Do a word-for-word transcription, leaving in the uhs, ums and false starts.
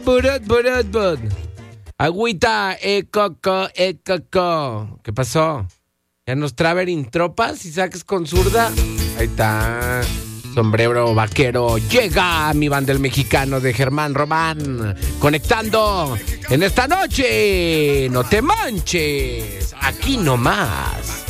burut, burut, burut. Agüita, eh, coco, eh, coco. ¿Qué pasó? ¿Ya nos traverin tropas y saques con zurda? Ahí está. Sombrero vaquero. Llega mi banda el mexicano de Germán Román. Conectando en esta noche. No te manches. Aquí nomás.